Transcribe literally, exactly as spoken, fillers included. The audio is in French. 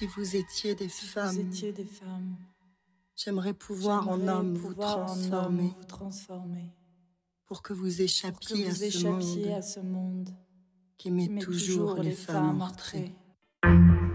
Si vous étiez des Si femmes, vous étiez des femmes, j'aimerais pouvoir en j'aimerais homme vous pouvoir en homme transformer vous transformer pour que vous pour que échappiez à vous ce échappiez monde à ce monde qui qui met met toujours toujours les les femmes femmes en en retrait. retrait.